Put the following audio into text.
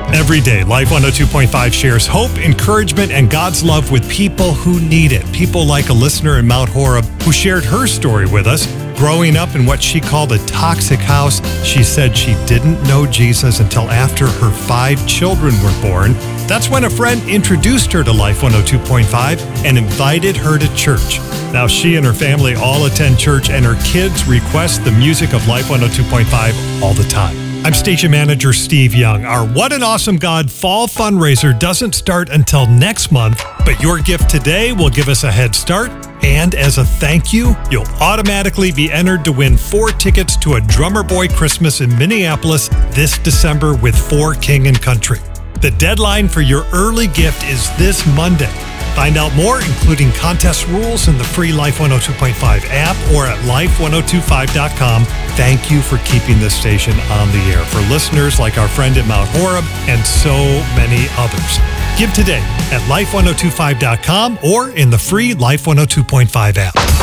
Every day, Life 102.5 shares hope, encouragement, and God's love with people who need it. People like a listener in Mount Horeb who shared her story with us. Growing up in what she called a toxic house, she said she didn't know Jesus until after her 5 children were born. That's when a friend introduced her to Life 102.5 and invited her to church. Now she and her family all attend church, and her kids request the music of Life 102.5 all the time. I'm station manager Steve Young. Our What an Awesome God fall fundraiser doesn't start until next month, but your gift today will give us a head start. And as a thank you, you'll automatically be entered to win 4 tickets to a Drummer Boy Christmas in Minneapolis this December with For King and Country. The deadline for your early gift is this Monday. Find out more, including contest rules in the free Life 102.5 app or at life1025.com. Thank you for keeping this station on the air for listeners like our friend at Mount Horeb and so many others. Give today at life1025.com or in the free Life 102.5 app.